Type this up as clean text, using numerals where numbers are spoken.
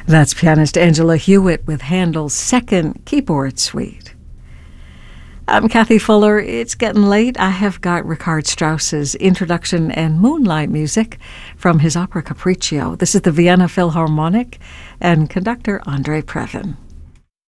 That's pianist Angela Hewitt with Handel's Second Keyboard Suite. I'm Kathy Fuller. It's getting late. I have got Richard Strauss's Introduction and Moonlight music from his opera Capriccio. This is the Vienna Philharmonic and conductor Andre Previn.